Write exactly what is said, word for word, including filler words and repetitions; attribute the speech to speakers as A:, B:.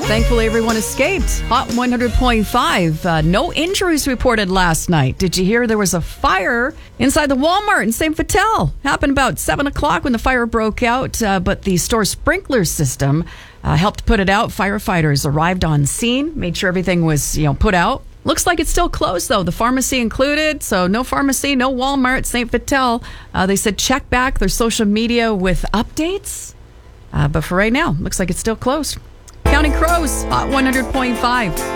A: Thankfully, everyone escaped. Hot one hundred point five. Uh, no injuries reported last night. Did you hear there was a fire inside the Walmart in Saint Vital? Happened about seven o'clock when the fire broke out, uh, but the store sprinkler system uh, helped put it out. Firefighters arrived on scene, made sure everything was, you know, put out. Looks like it's still closed, though. The pharmacy included, so no pharmacy, no Walmart, Saint Vital. Uh, they said check back their social media with updates. Uh, but for right now, looks like it's still closed. Counting Crows, Hot one hundred point five.